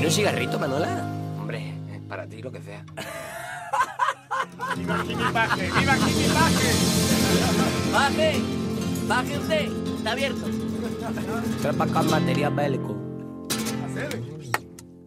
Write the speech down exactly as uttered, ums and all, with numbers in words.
¿Quiere un cigarrito, Manola? Hombre, para ti lo que sea. ¡Viva aquí mi paje! ¡Viva aquí mi paje! ¡Baje! ¡Baje usted! Está abierto. Trae para acá material bélico. Hacer.